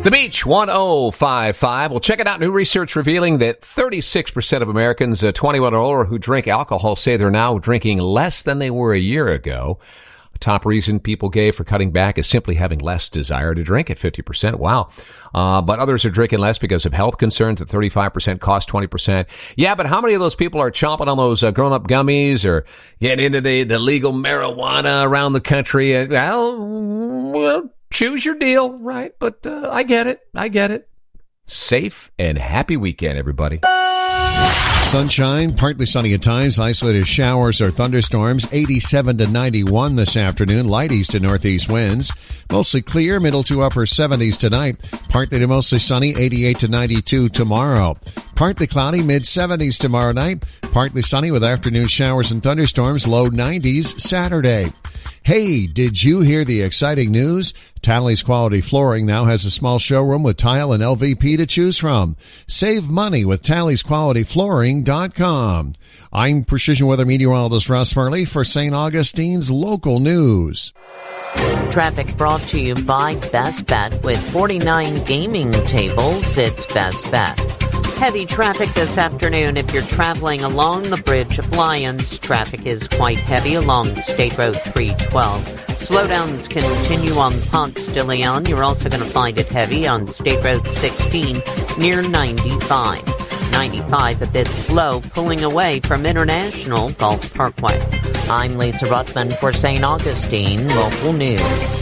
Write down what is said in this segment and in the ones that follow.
The Beach 1055. Well, check it out. New research revealing that 36% of Americans 21 or older who drink alcohol say they're now drinking less than they were a year ago. The top reason people gave for cutting back is simply having less desire to drink at 50%. Wow. But others are drinking less because of health concerns at 35%, cost 20%. Yeah, but how many of those people are chomping on those grown-up gummies or getting into the legal marijuana around the country? Well, choose your deal, right? But I get it. Safe and happy weekend, everybody. Sunshine, partly sunny at times, isolated showers or thunderstorms, 87 to 91 this afternoon, light east to northeast winds. Mostly clear, middle to upper 70s tonight, partly to mostly sunny, 88 to 92 tomorrow. Partly cloudy, mid-70s tomorrow night, partly sunny with afternoon showers and thunderstorms, low 90s Saturday. Hey, did you hear the exciting news? Tally's Quality Flooring now has a small showroom with tile and LVP to choose from. Save money with TallysQualityFlooring.com. I'm Precision Weather Meteorologist Russ Murley for St. Augustine's local news. Traffic brought to you by Best Bet. With 49 gaming tables, it's Best Bet. Heavy traffic this afternoon if you're traveling along the Bridge of Lions. Traffic is quite heavy along State Road 312. Slowdowns continue on Ponce de Leon. You're also going to find it heavy on State Road 16 near 95. 95 a bit slow, pulling away from International Gulf Parkway. I'm Lisa Ruthman for St. Augustine Local News.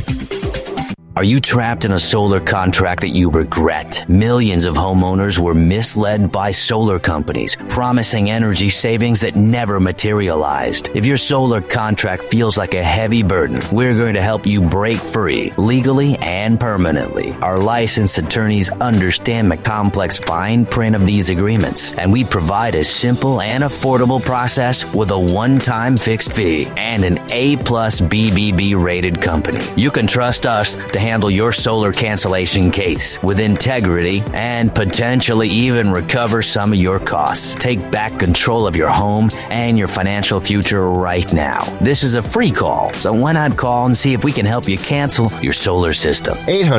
Are you trapped in a solar contract that you regret? Millions of homeowners were misled by solar companies, promising energy savings that never materialized. If your solar contract feels like a heavy burden, we're going to help you break free, legally and permanently. Our licensed attorneys understand the complex fine print of these agreements, and we provide a simple and affordable process with a one-time fixed fee and an A+ BBB rated company. You can trust us to handle your solar cancellation case with integrity and potentially even recover some of your costs. Take back control of your home and your financial future right now. This is a free call, so why not call and see if we can help you cancel your solar system?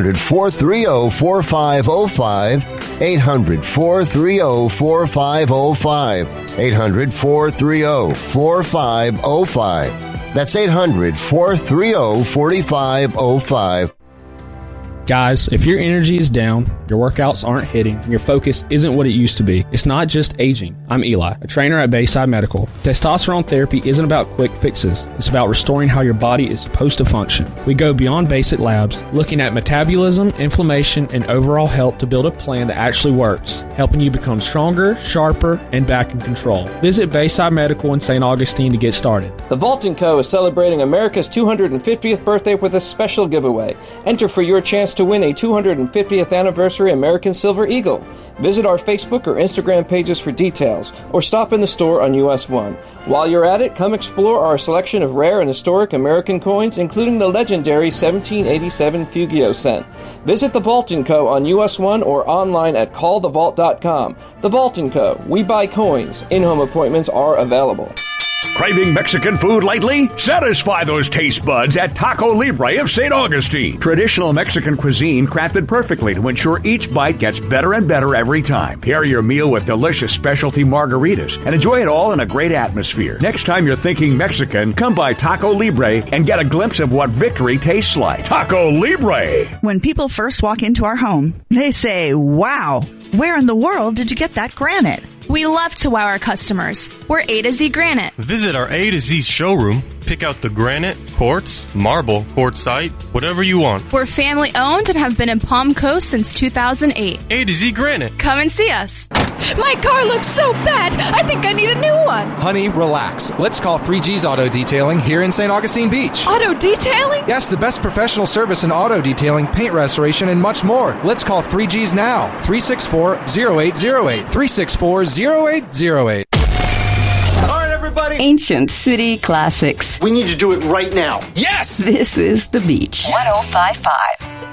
800-430-4505. 800-430-4505. 800-430-4505. That's 800-430-4505. Guys, if your energy is down, your workouts aren't hitting, and your focus isn't what it used to be, it's not just aging. I'm Eli, a trainer at Bayside Medical. Testosterone therapy isn't about quick fixes. It's about restoring how your body is supposed to function. We go beyond basic labs, looking at metabolism, inflammation, and overall health to build a plan that actually works, helping you become stronger, sharper, and back in control. Visit Bayside Medical in St. Augustine to get started. The Vault & Co. is celebrating America's 250th birthday with a special giveaway. Enter for your chance to win a 250th anniversary American Silver Eagle. Visit our Facebook or Instagram pages for details, or stop in the store on US 1. While you're at it, come explore our selection of rare and historic American coins, including the legendary 1787 Fugio cent. Visit The Vault & Co. on US 1 or online at callthevault.com. The Vault & Co. We buy coins. In-home appointments are available. Craving Mexican food lately? Satisfy those taste buds at Taco Libre of St. Augustine. Traditional Mexican cuisine crafted perfectly to ensure each bite gets better and better every time. Pair your meal with delicious specialty margaritas and enjoy it all in a great atmosphere. Next time you're thinking Mexican, come by Taco Libre and get a glimpse of what victory tastes like. Taco Libre! When people first walk into our home, they say, "Wow, where in the world did you get that granite?" We love to wow our customers. We're A to Z Granite. Visit our A to Z showroom. Pick out the granite, quartz, marble, quartzite, whatever you want. We're family owned and have been in Palm Coast since 2008. A to Z Granite. Come and see us. My car looks so bad. I think I need a new one. Honey, relax. Let's call 3G's Auto Detailing here in St. Augustine Beach. Auto detailing? Yes, the best professional service in auto detailing, paint restoration, and much more. Let's call 3G's now. 364-0808. 364-0808. Everybody. Ancient City Classics. We need to do it right now. Yes! This is The Beach. 1055.